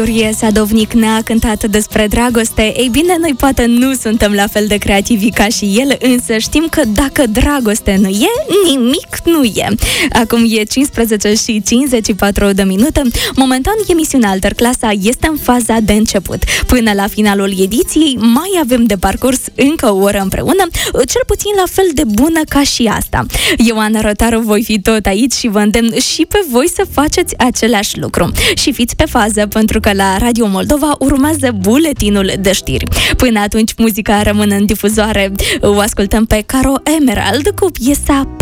Iurie Sadovnic ne-a cântat despre dragoste. Ei bine, noi poate nu suntem la fel de creativi ca și el, însă știm că dacă dragoste nu e, nimic nu e. Acum e 15 și 54 de minute. Momentan, emisiunea Alterclasa este în faza de început. Până la finalul ediției mai avem de parcurs încă o oră împreună, cel puțin la fel de bună ca și asta. Eu, Ana Rotaru, voi fi tot aici și vă îndemn și pe voi să faceți același lucru. Și fiți pe fază, pentru că la Radio Moldova urmează buletinul de știri. Până atunci, muzica rămâne în difuzoare. O ascultăm pe Caro Emerald cu piesa